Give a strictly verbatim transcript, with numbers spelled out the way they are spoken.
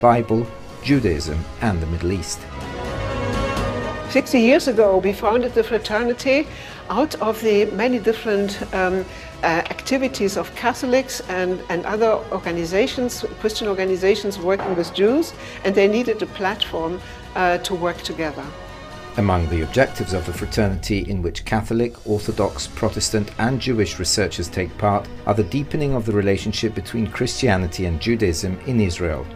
Bible, Judaism and the Middle East. sixty years ago we founded the fraternity out of the many different um, uh, activities of Catholics and, and other organizations, Christian organizations working with Jews, and they needed a platform uh, to work together. Among the objectives of the fraternity, in which Catholic, Orthodox, Protestant and Jewish researchers take part, are the deepening of the relationship between Christianity and Judaism in Israel,